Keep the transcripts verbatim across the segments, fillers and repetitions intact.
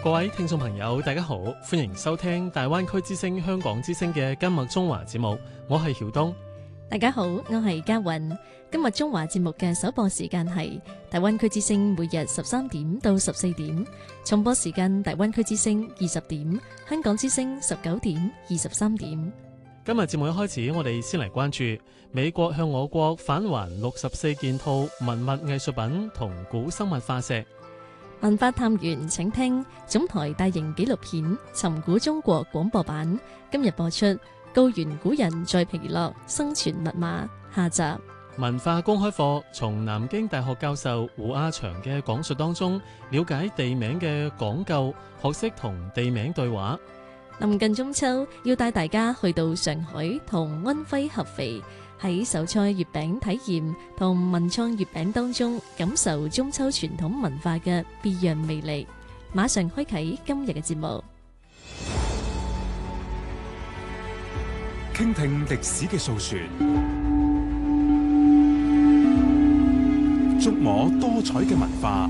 各位聽眾朋友大家好，歡迎收聽大灣區之聲香港之聲嘅今日中華節目，我係曉東。 大家好，我係嘉韻。今日中華節目嘅首播時間係大灣區之聲每日十三點到十四點，重播時間大灣區之聲二十點，香港之聲十九點二十三點。 今日節目一開始，我哋先嚟關注美國向我國返還六十四件套文物藝術品同古生物化石。 文化探員請聽總台大型紀錄片《尋古中國》廣播版，今日播出《告原古人在皮諾生存密碼》下集。 文化公開課從南京大學教授胡亞祥嘅講述當中，了解地名嘅講究，學識同地名對話。 臨近中秋，要帶大家去到上海同安徽合肥，喺手搓月餅體驗同文創月餅當中感受中秋傳統文化嘅別樣魅力。馬上開啟今日嘅節目， 傾聽歷史嘅訴說，觸摸多彩嘅文化，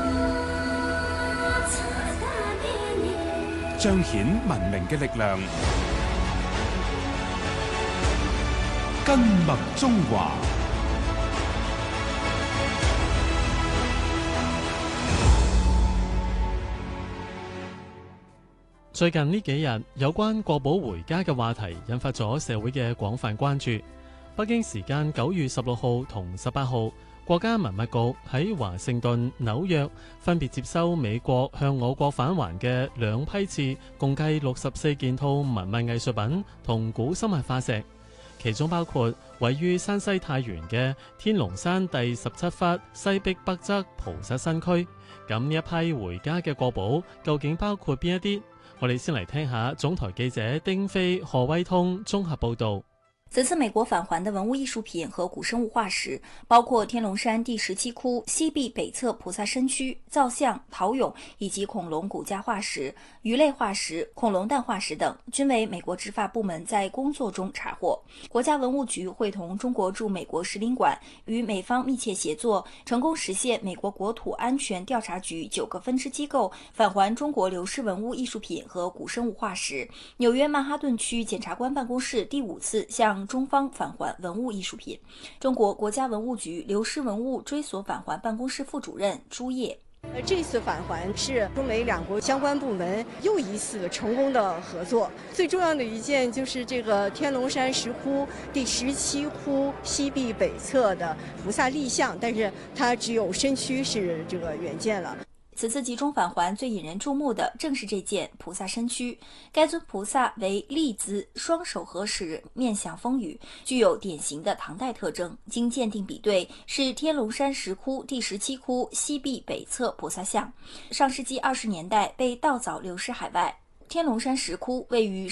彰顯文明嘅力量，根脈中華。 最近呢幾日，有關國寶回家嘅話題引發咗社會嘅廣泛關注。北京時間九月十六號同十八號，國家文物局喺華盛頓、紐約分別接收美國向我國返還嘅兩批次，共計六十四件套文物藝術品同古生物化石，其中包括位於山西太原嘅天龍山第十七窟西壁北側菩薩新區。咁呢一批回家嘅國寶究竟包括邊一啲？我哋先嚟聽下總台記者丁飛、何威通綜合報道。 此次美國返還的文物藝術品和古生物化石包括天龍山第十七窟西壁北側菩薩身軀、造像、陶俑以及恐龍骨架化石、魚類化石、恐龍蛋化石等，均為美國執法部門在工作中查獲。國家文物局會同中國駐美國使領館與美方密切協作，成功實現美國國土安全調查局九個分支機構返還中國流失文物藝術品和古生物化石。紐約曼哈頓區檢察官辦公室第五次向中方返還文物藝術品。中國國家文物局流失文物追索返還辦公室副主任朱燁。 這次返還是中美兩國相關部門又一次成功的合作。最重要的一件就是這個天龍山石窟第十七窟西壁北側的菩薩立像，但是它只有身軀是這個原件了。 此次集中返還最引人注目的正是這件菩薩身軀。該尊菩薩為立姿，雙手合十，面向風雨，具有典型的唐代特徵。經鑑定比對，是天龍山石窟第十七窟西壁北側菩薩像。上世紀二十年代被盜鑿流失海外。天龍山石窟位於